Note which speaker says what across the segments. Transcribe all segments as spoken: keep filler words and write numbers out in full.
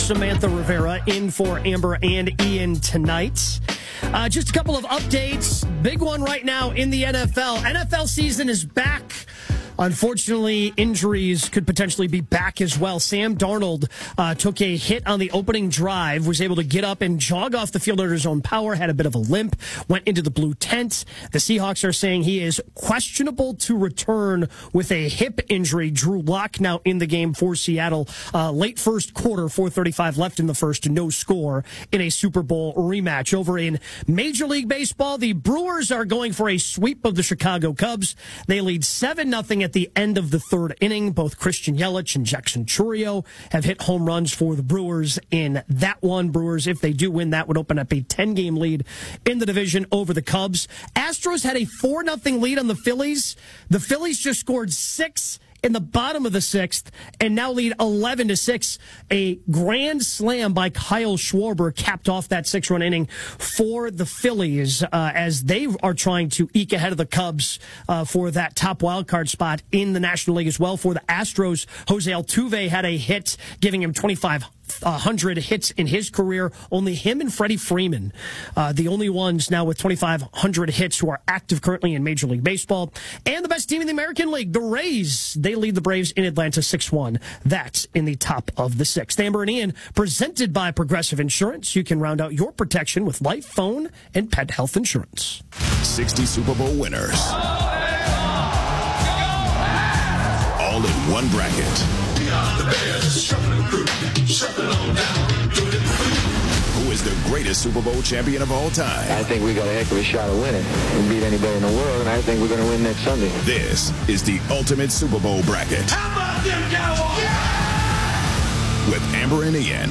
Speaker 1: Samantha Rivera in for Amber and Ian tonight. Uh, just a couple of updates. Big one right now in the N F L. N F L season is back. Unfortunately, injuries could potentially be back as well. Sam Darnold uh, took a hit on the opening drive, was able to get up and jog off the field under his own power, had a bit of a limp, went into the blue tent. The Seahawks are saying he is questionable to return with a hip injury. Drew Lock now in the game for Seattle. Uh, late first quarter, four thirty-five left in the first, no score in a Super Bowl rematch. Over in Major League Baseball, the Brewers are going for a sweep of the Chicago Cubs. They lead seven nothing at the end of the third inning. Both Christian Yelich and Jackson Chourio have hit home runs for the Brewers in that one. Brewers, if they do win, that would open up a ten-game lead in the division over the Cubs. Astros had a four nothing lead on the Phillies. The Phillies just scored six in the bottom of the sixth and now lead eleven to six. A grand slam by Kyle Schwarber capped off that six-run inning for the Phillies uh, as they are trying to eke ahead of the Cubs uh, for that top wildcard spot in the National League as well. For the Astros, Jose Altuve had a hit, giving him twenty-five hundred hits in his career. Only him and Freddie Freeman, uh, the only ones now with twenty-five hundred hits who are active currently in Major League Baseball. And the best team in the American League, the Rays, they lead the Braves in Atlanta six one. That's in the top of the sixth. Amber and Ian, presented by Progressive Insurance. You can round out your protection with life, phone, and pet health insurance.
Speaker 2: sixty Super Bowl winners. All in one bracket. The Bears, shuffling through, shuffling on down, do it. Who is the greatest Super Bowl champion of all time?
Speaker 3: I think we got a heck of a shot of winning. We beat anybody in the world, and I think we're going to win next Sunday.
Speaker 2: This is the ultimate Super Bowl bracket.
Speaker 4: How about them Cowboys?
Speaker 2: Yeah! With Amber and Ian.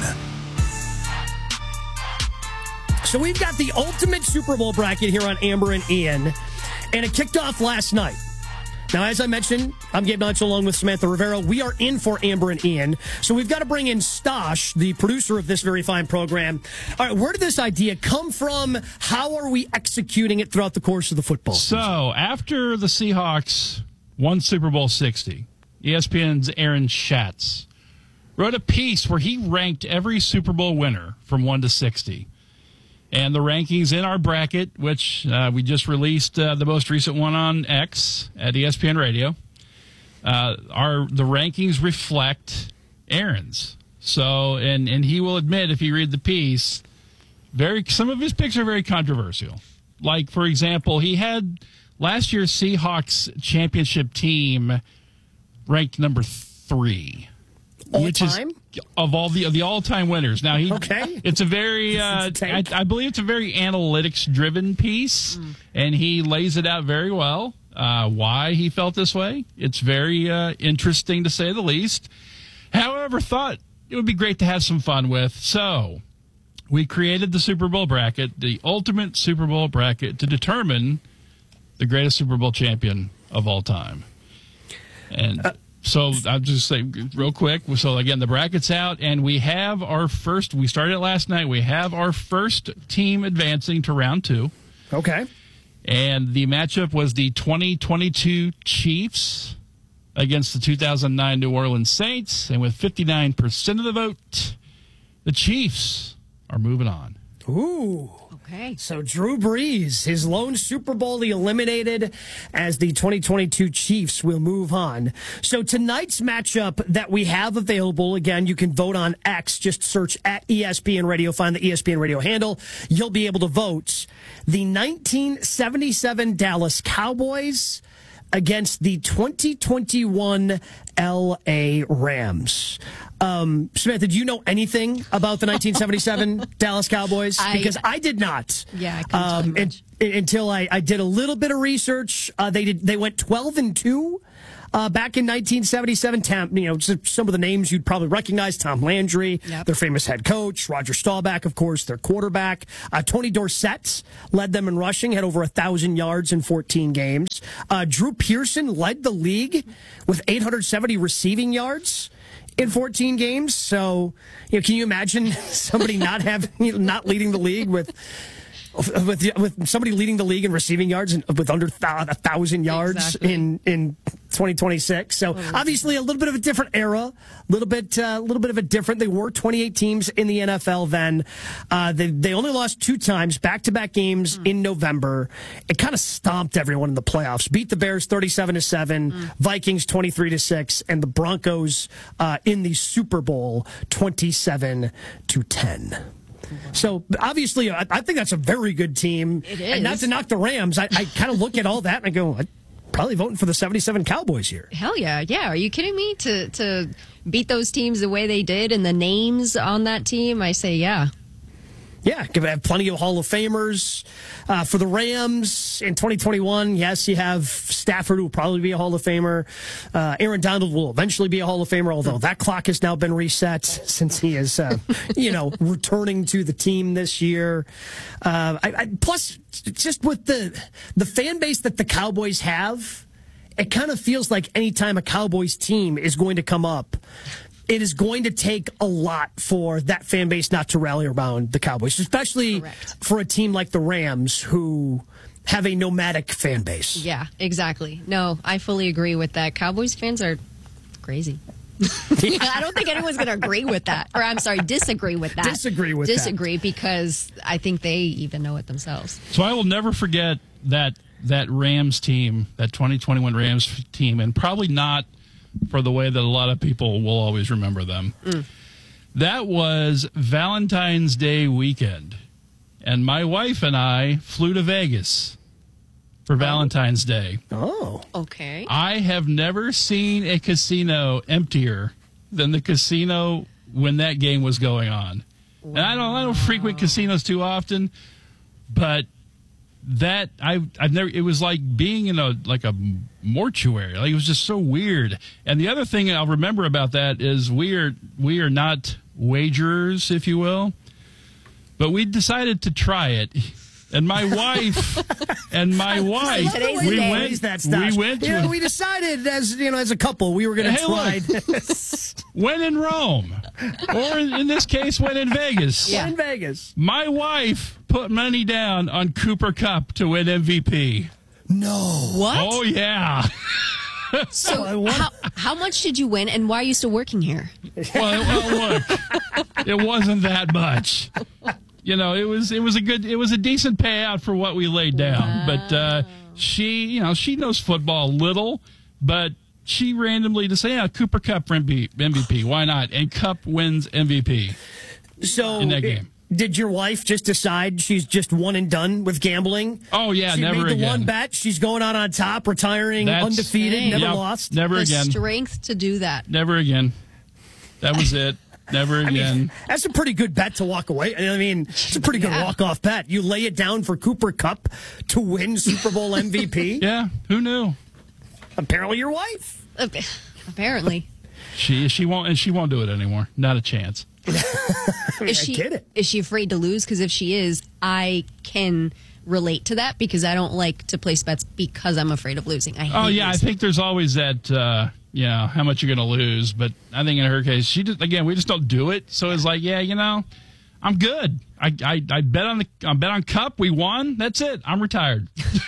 Speaker 1: So we've got the ultimate Super Bowl bracket here on Amber and Ian, and it kicked off last night. Now, as I mentioned, I'm Gabe Nunch along with Samantha Rivera. We are in for Amber and Ian. So we've got to bring in Stosh, the producer of this very fine program. All right, where did this idea come from? How are we executing it throughout the course of the football season?
Speaker 5: So, after the Seahawks won Super Bowl sixty, E S P N's Aaron Schatz wrote a piece where he ranked every Super Bowl winner from one to sixty. And the rankings in our bracket, which uh, we just released uh, the most recent one on X at E S P N Radio, uh, are the rankings reflect Aaron's. So, and and he will admit, if you read the piece, very some of his picks are very controversial. Like, for example, he had last year's Seahawks championship team ranked number three.
Speaker 1: All
Speaker 5: which
Speaker 1: time?
Speaker 5: Is of all the of the all time winners. Now he
Speaker 1: okay.
Speaker 5: It's a very uh, I, I believe it's a very analytics driven piece, mm. and he lays it out very well. Uh, why he felt this way? It's very uh, interesting to say the least. However, thought it would be great to have some fun with. So we created the Super Bowl bracket, the ultimate Super Bowl bracket, to determine the greatest Super Bowl champion of all time. And. Uh, So I'll just say real quick. So, again, the bracket's out, and we have our first – we started it last night. We have our first team advancing to round two.
Speaker 1: Okay.
Speaker 5: And the matchup was the twenty twenty-two Chiefs against the two thousand nine New Orleans Saints. And with fifty-nine percent of the vote, the Chiefs are moving on.
Speaker 1: Ooh.
Speaker 6: Okay.
Speaker 1: So Drew Brees, his lone Super Bowl eliminated as the twenty twenty-two Chiefs will move on. So tonight's matchup that we have available, again, you can vote on X. Just search at E S P N Radio, find the E S P N Radio handle. You'll be able to vote. The nineteen seventy-seven Dallas Cowboys against the twenty twenty-one L A Rams. Um, Samantha, do you know anything about the nineteen seventy-seven Dallas Cowboys?
Speaker 6: I,
Speaker 1: because I did not.
Speaker 6: Yeah, I couldn't um,
Speaker 1: and, until I, I did a little bit of research. Uh, they did. They went twelve and two uh, back in nineteen seventy-seven. Tom, you know, some of the names you'd probably recognize: Tom Landry,
Speaker 6: yep.
Speaker 1: their famous head coach; Roger Staubach, of course, their quarterback. Uh, Tony Dorsett led them in rushing, had over a thousand yards in fourteen games. Uh, Drew Pearson led the league with eight hundred seventy receiving yards in fourteen games. So, you know, can you imagine somebody not have, you know, not leading the league with with with somebody leading the league in receiving yards and with under th- a thousand yards
Speaker 4: exactly.
Speaker 1: in in twenty twenty-six. So oh, obviously a little bit of a different era, a little bit a uh, little bit of a different. They were twenty-eight teams in the N F L then. Uh, they they only lost two times, back to back games mm. in November. It kind of stomped everyone in the playoffs. Beat the Bears thirty-seven to seven, mm. Vikings twenty-three to six, and the Broncos uh, in the Super Bowl twenty-seven to ten. So obviously, I, I think that's a very good team.
Speaker 4: It is.
Speaker 1: And not to knock the Rams, I, I kind of look at all that and I go, I'm probably voting for the seventy-seven Cowboys here.
Speaker 4: Hell yeah, yeah. Are you kidding me? To to beat those teams the way they did and the names on that team, I say yeah.
Speaker 1: Yeah, have plenty of Hall of Famers. Uh, for the Rams in twenty twenty-one, yes, you have Stafford, who will probably be a Hall of Famer. Uh, Aaron Donald will eventually be a Hall of Famer, although that clock has now been reset since he is, uh, you know, returning to the team this year. Uh, I, I, plus, just with the the fan base that the Cowboys have, it kind of feels like any time a Cowboys team is going to come up, it is going to take a lot for that fan base not to rally around the Cowboys, especially Correct. For a team like the Rams who have a nomadic fan base.
Speaker 4: Yeah, exactly. No, I fully agree with that. Cowboys fans are crazy. I don't think anyone's going to agree with that. Or I'm sorry, disagree with that.
Speaker 1: Disagree with
Speaker 4: disagree
Speaker 1: that.
Speaker 4: Disagree because I think they even know it themselves.
Speaker 5: So I will never forget that that Rams team, that twenty twenty-one Rams team, and probably not for the way that a lot of people will always remember them. Mm. That was Valentine's Day weekend, and my wife and I flew to Vegas for oh. Valentine's Day.
Speaker 1: Oh.
Speaker 4: Okay.
Speaker 5: I have never seen a casino emptier than the casino when that game was going on. Wow. And I don't, I don't frequent casinos too often, but that I I've never. It was like being in a like a mortuary. Like it was just so weird. And the other thing I'll remember about that is we are we are not wagerers, if you will, but we decided to try it. And my wife and my wife, we went.
Speaker 1: That
Speaker 5: we went. To,
Speaker 1: yeah, we decided as you know, as a couple, we were going to
Speaker 5: hey,
Speaker 1: try.
Speaker 5: When in Rome, or in, in this case, when in Vegas.
Speaker 1: Yeah. When in Vegas.
Speaker 5: My wife put money down on Cooper Kupp to win M V P.
Speaker 1: No.
Speaker 4: What?
Speaker 5: Oh yeah.
Speaker 4: So how, how much did you win, and why are you still working here?
Speaker 5: Well, well, look, it wasn't that much. You know, it was it was a good it was a decent payout for what we laid down. Wow. But uh, she, you know, she knows football a little, but she randomly just said, "Yeah, Cooper Kupp for M V P. Why not?" And Kupp wins M V P.
Speaker 1: So
Speaker 5: in that game.
Speaker 1: Did your wife just decide she's just one and done with gambling?
Speaker 5: Oh yeah,
Speaker 1: she
Speaker 5: never
Speaker 1: made the
Speaker 5: again.
Speaker 1: One bet. She's going out on top, retiring
Speaker 5: That's,
Speaker 1: undefeated,
Speaker 4: dang.
Speaker 1: never
Speaker 5: yep,
Speaker 1: lost.
Speaker 5: Never
Speaker 4: the
Speaker 5: again.
Speaker 4: Strength to do that.
Speaker 5: Never again. That was it. Never again.
Speaker 1: I mean, that's a pretty good bet to walk away. I mean, it's a pretty good
Speaker 4: yeah.
Speaker 1: walk-off bet. You lay it down for Cooper Kupp to win Super Bowl M V P?
Speaker 5: Yeah, who knew?
Speaker 1: Apparently your wife.
Speaker 4: Uh, apparently.
Speaker 5: She she won't and she won't do it anymore. Not a chance.
Speaker 1: I mean,
Speaker 4: is she,
Speaker 1: I get it.
Speaker 4: Is she afraid to lose? Because if she is, I can relate to that because I don't like to place bets because I'm afraid of losing. I hate
Speaker 5: oh yeah,
Speaker 4: losing.
Speaker 5: I think there's always that. Uh, you know, how much you're going to lose. But I think in her case, she just, again, we just don't do it. So it's like, yeah, you know, I'm good. I, I, I bet on the I bet on Kupp. We won. That's it. I'm retired.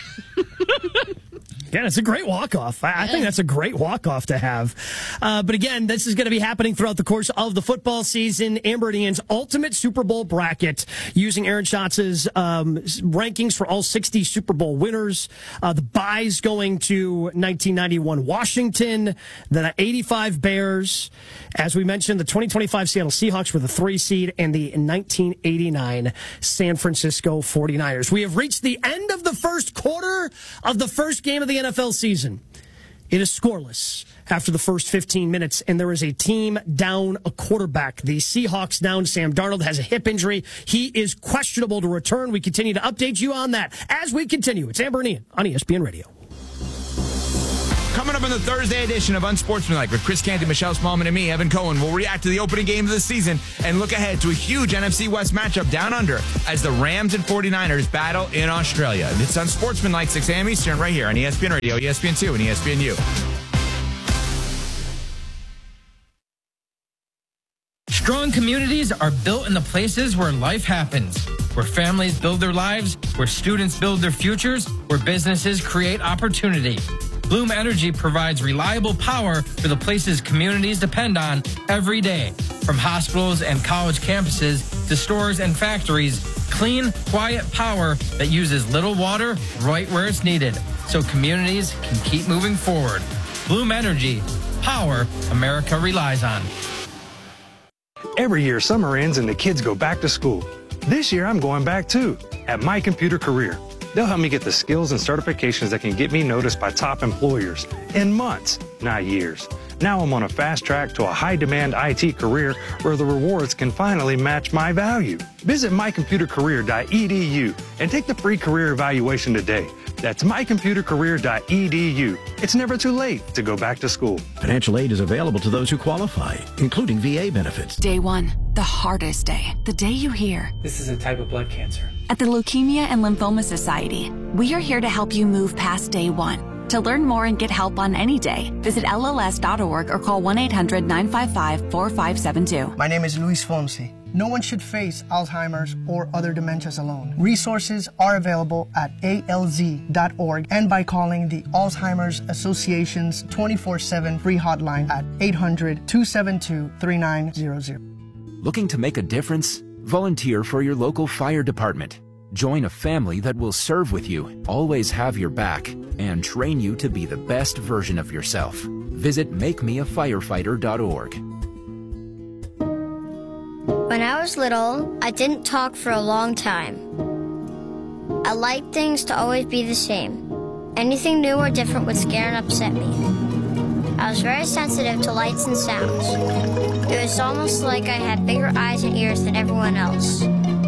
Speaker 1: Yeah, it's a great walk-off. I, I think that's a great walk-off to have. Uh, but again, this is going to be happening throughout the course of the football season. Amber and Ian's ultimate Super Bowl bracket using Aaron Schatz's um, rankings for all sixty Super Bowl winners. Uh, the buys going to nineteen ninety-one Washington, the eighty-five Bears. As we mentioned, the twenty twenty-five Seattle Seahawks were the three seed, and the nineteen eighty-nine San Francisco forty-niners. We have reached the end of the first quarter of the first game of the N F L season. It is scoreless after the first fifteen minutes, and there is a team down a quarterback. The Seahawks down. Sam Darnold has a hip injury. He is questionable to return. We continue to update you on that as we continue. It's Amber and Ian on E S P N Radio.
Speaker 6: Coming up on the Thursday edition of Unsportsmanlike with Chris Canty, Michelle Smallman, and me, Evan Cohen, we'll react to the opening game of the season and look ahead to a huge N F C West matchup down under as the Rams and forty-niners battle in Australia. And it's Unsportsmanlike, six a.m. Eastern, right here on E S P N Radio, E S P N two, and E S P N U.
Speaker 7: Strong communities are built in the places where life happens. where families build their lives, where students build their futures, where businesses create opportunity. Bloom Energy provides reliable power for the places communities depend on every day. From hospitals and college campuses to stores and factories, clean, quiet power that uses little water right where it's needed, so communities can keep moving forward. Bloom Energy, power America relies on.
Speaker 8: Every year, summer ends and the kids go back to school. This year, I'm going back too, at My Computer Career. They'll help me get the skills and certifications that can get me noticed by top employers in months, not years. Now I'm on a fast track to a high-demand I T career where the rewards can finally match my value. Visit my computer career dot e d u and take the free career evaluation today. That's my computer career dot e d u. It's never too late to go back to school.
Speaker 9: Financial aid is available to those who qualify, including V A benefits.
Speaker 10: Day one, the hardest day. The day you hear,
Speaker 11: "This is a type of blood cancer."
Speaker 10: At the Leukemia and Lymphoma Society, we are here to help you move past day one. To learn more and get help on any day, visit L L S dot org or call one eight hundred nine five five four five seven two.
Speaker 12: My name is Luis Fonsi. No one should face Alzheimer's or other dementias alone. Resources are available at A L Z dot org and by calling the Alzheimer's Association's twenty-four seven free hotline at eight hundred two seven two three nine zero zero.
Speaker 13: Looking to make a difference? Volunteer for your local fire department. Join a family that will serve with you, always have your back, and train you to be the best version of yourself. Visit make me a firefighter dot org.
Speaker 14: When I was little, I didn't talk for a long time. I liked things to always be the same. Anything new or different would scare and upset me. I was very sensitive to lights and sounds. It was almost like I had bigger eyes and ears than everyone else.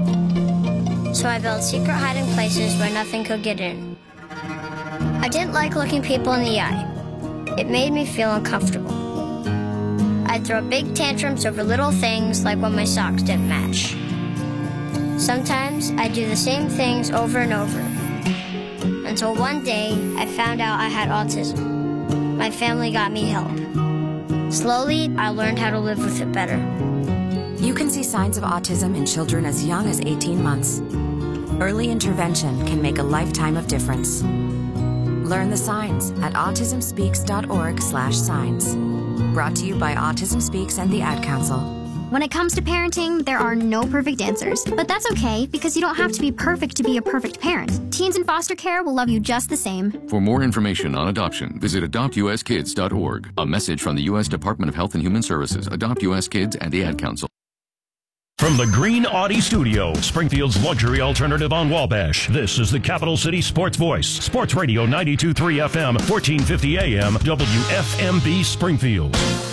Speaker 14: So I built secret hiding places where nothing could get in. I didn't like looking people in the eye. It made me feel uncomfortable. I'd throw big tantrums over little things like when my socks didn't match. Sometimes I'd do the same things over and over. Until one day, I found out I had autism. My family got me help. Slowly, I learned how to live with it better.
Speaker 10: You can see signs of autism in children as young as eighteen months. Early intervention can make a lifetime of difference. Learn the signs at autism speaks dot org slash signs. Brought to you by Autism Speaks and the Ad Council.
Speaker 15: When it comes to parenting, there are no perfect answers. But that's okay, because you don't have to be perfect to be a perfect parent. Teens in foster care will love you just the same.
Speaker 16: For more information on adoption, visit adopt u s kids dot org. A message from the U S Department of Health and Human Services, Adopt U S Kids, and the Ad Council.
Speaker 17: From the Green Audi Studio, Springfield's luxury alternative on Wabash, this is the Capital City Sports Voice. Sports Radio ninety-two point three F M, fourteen fifty A M, W F M B Springfield.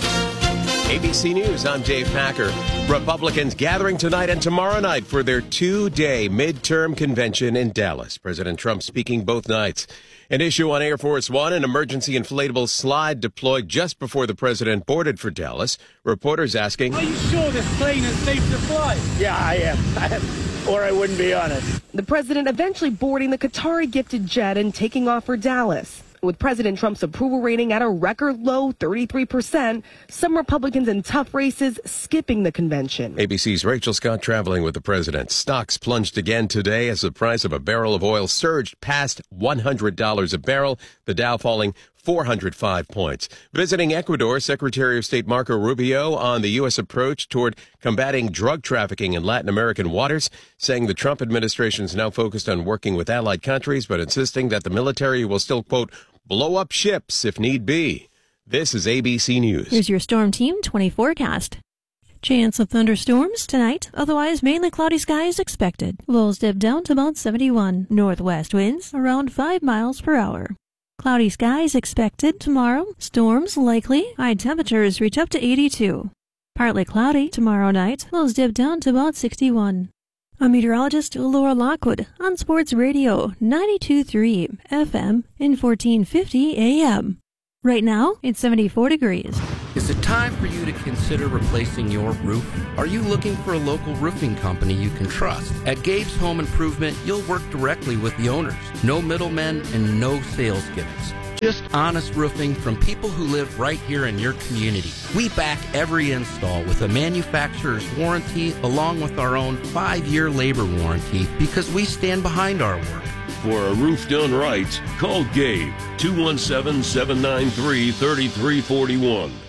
Speaker 18: A B C News, I'm Dave Packer. Republicans gathering tonight and tomorrow night for their two-day midterm convention in Dallas. President Trump speaking both nights. An issue on Air Force One, an emergency inflatable slide deployed just before the president boarded for Dallas. Reporters asking,
Speaker 19: "Are you sure this plane is safe to fly?"
Speaker 20: Yeah, I am. I am. Or I wouldn't be honest.
Speaker 21: The president eventually boarding the Qatari-gifted jet and taking off for Dallas. With President Trump's approval rating at a record low thirty-three percent, some Republicans in tough races skipping the convention.
Speaker 18: A B C's Rachel Scott traveling with the president. Stocks plunged again today as the price of a barrel of oil surged past one hundred dollars a barrel, the Dow falling four hundred five points. Visiting Ecuador, Secretary of State Marco Rubio on the U S approach toward combating drug trafficking in Latin American waters, saying the Trump administration is now focused on working with allied countries, but insisting that the military will still, quote, blow up ships if need be. This is A B C News.
Speaker 22: Here's your Storm Team twenty forecast. Chance of thunderstorms tonight, otherwise mainly cloudy skies expected. Lows dip down to about seventy-one. Northwest winds around five miles per hour. Cloudy skies expected tomorrow. Storms likely. High temperatures reach up to eighty-two. Partly cloudy tomorrow night. Lows dip down to about sixty-one. I'm meteorologist Laura Lockwood on Sports Radio ninety-two point three F M and fourteen fifty A M. Right now, it's seventy-four degrees.
Speaker 23: Is it time for you to consider replacing your roof? Are you looking for a local roofing company you can trust? At Gabe's Home Improvement, you'll work directly with the owners. No middlemen and no sales gimmicks. Just honest roofing from people who live right here in your community. We back every install with a manufacturer's warranty along with our own five-year labor warranty because we stand behind our work.
Speaker 17: For a roof done right, call Gabe, two one seven, seven nine three, three three four one.